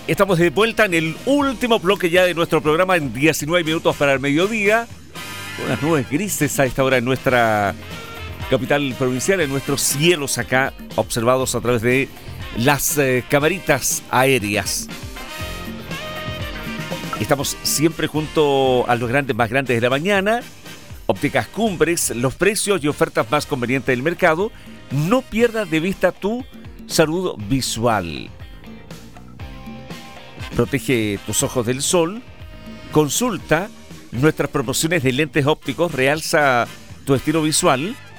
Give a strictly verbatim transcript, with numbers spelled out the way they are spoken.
Estamos de vuelta en el último bloque ya de nuestro programa en diecinueve minutos para el mediodía. Unas nubes grises a esta hora en nuestra capital provincial, en nuestros cielos acá, observados a través de las eh, camaritas aéreas. Estamos siempre junto a los grandes más grandes de la mañana. Ópticas Cumbres, los precios y ofertas más convenientes del mercado. No pierdas de vista tu salud visual. Protege tus ojos del sol. Consulta nuestras promociones de lentes ópticos. Realza tu estilo visual